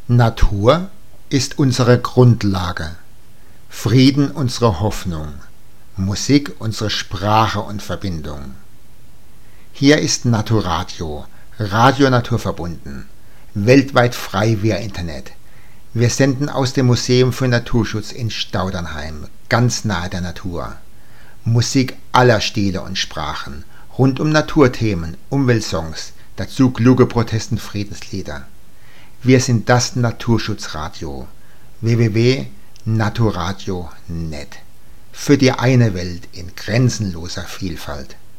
Natur ist unsere Grundlage, Frieden unsere Hoffnung, Musik unsere Sprache und Verbindung. Hier ist Naturadio, Radio naturverbunden, weltweit frei via Internet. Wir senden aus dem Museum für Naturschutz in Staudernheim, ganz nahe der Natur. Musik aller Stile und Sprachen, rund um Naturthemen, Umweltsongs, dazu kluge Protest- und Friedenslieder. Wir sind das Naturschutzradio. www.naturadio.net. Für die eine Welt in grenzenloser Vielfalt.